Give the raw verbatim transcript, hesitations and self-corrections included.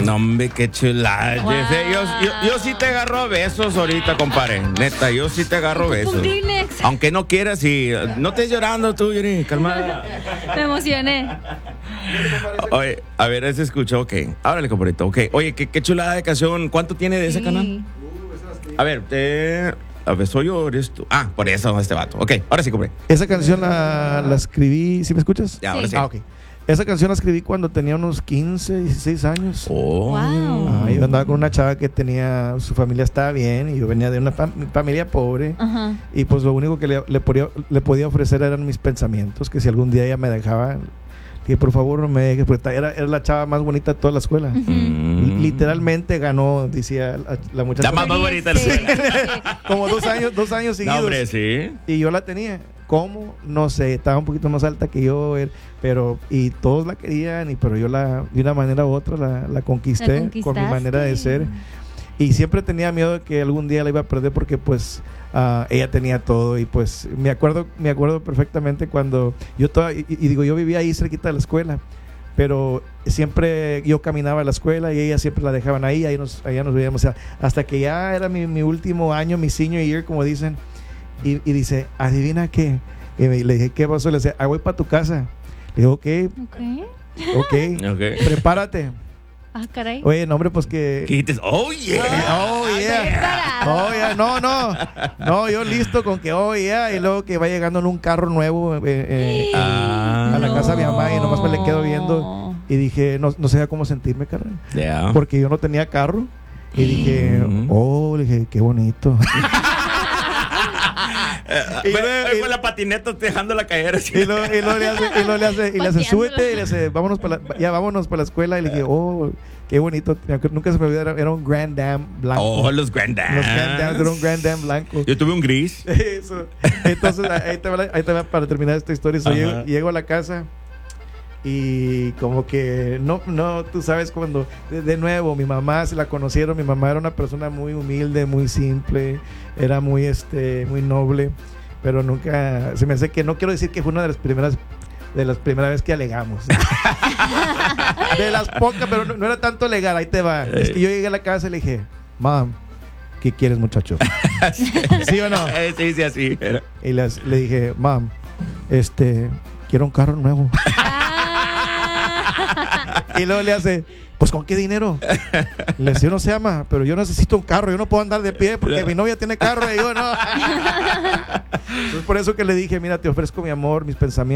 No, hombre, qué chulada. Wow. Yo, yo, yo sí te agarro a besos ahorita, compadre. Neta, yo sí te agarro a besos. Un Kleenex. Aunque no quieras y no estés llorando tú, Yuri, calmada. Me emocioné. Oye, a ver, ese escuchó, ok. Ábrale, compadrito, ok. Oye, qué, qué chulada de canción. ¿Cuánto tiene de ese Sí. canal? A ver, te... A ver, soy yo o eres tú. Ah, por eso este vato. Ok, ahora sí, compadre. Esa canción la, la escribí, ¿sí me escuchas? Ya, ahora sí. Ah, ok. Esa canción la escribí cuando tenía unos quince, dieciséis años. Oh. Wow. Ah, yo andaba con una chava que tenía, su familia estaba bien y yo venía de una fam- familia pobre. Ajá. Y pues lo único que le, le podía, le podía ofrecer eran mis pensamientos, que si algún día ella me dejaba, que por favor no me dejes, porque era, era la chava más bonita de toda la escuela. Mm. Literalmente ganó, decía la, la muchacha. La más Sí, bonita de la sí, escuela. sí. Como dos años, dos años No, seguidos. hombre, sí. Y yo la tenía. ¿Cómo? No sé, estaba un poquito más alta que yo, er- pero y todos la querían, y pero yo la de una manera u otra la, la conquisté La con mi manera de ser. Y siempre tenía miedo de que algún día la iba a perder porque pues ah, ella tenía todo. Y pues me acuerdo, me acuerdo perfectamente cuando yo toda, y, y digo, yo vivía ahí cerquita de la escuela, pero siempre yo caminaba a la escuela y ella siempre la dejaban ahí, ahí nos, allá nos veíamos, o sea, hasta que ya era mi, mi último año, mi senior year, como dicen. Y, y dice, adivina qué. Y me, le dije, ¿qué pasó? Le dice, ah, voy para tu casa. Le digo, ok, Ok. ok, Ok. prepárate. Ah, caray. Oye, no, hombre, pues que... ¿Qué dices? Oh, yeah. Oh, yeah. Preparado. Oh, yeah. No, no. No, yo listo con que, oh, yeah. Y luego que va llegando en un carro nuevo eh, eh, Ah. a la casa de mi mamá y nomás me le quedo No. viendo. Y dije, no, no sabía cómo sentirme, carnal. Yeah. Porque yo no tenía carro. Y dije, Mm. oh, le dije, qué bonito. Y Y luego- con la patineta dejándola caer así. Y luego, y luego le hace, y luego le hace, y le hace, Pateándola. súbete, y le hace, vámonos para la, ya vámonos para la escuela. Y le dije, oh, qué bonito. Nunca se me olvidó, era, era un Grand Dam blanco. Oh, los Grand Dams. Los Grand Dams, era un Grand Dam blanco. Yo tuve un gris. Eso. Entonces, ahí te, va, la- ahí te va para terminar esta historia. So, Ajá. llego, llego a la casa y como que no, no, tú sabes cuando, de, de nuevo, mi mamá, se la conocieron, mi mamá era una persona muy humilde, muy simple, era muy, este, muy noble, pero nunca, se me hace que, no quiero decir que fue una de las primeras, de las primeras veces que alegamos. De las pocas, pero no, no era tanto alegar, ahí te va. Es que yo llegué a la casa y le dije, Mom, ¿qué quieres, muchacho? ¿Sí o no? Eh, sí, sí, así. Era. Y les- le dije, Mam, este, quiero un carro nuevo. Y luego le hace, pues ¿con qué dinero? Le dice, yo no sé, ama, pero yo necesito un carro, yo no puedo andar de pie porque mi novia tiene carro y yo no. Entonces por eso que le dije, mira, te ofrezco mi amor, mis pensamientos.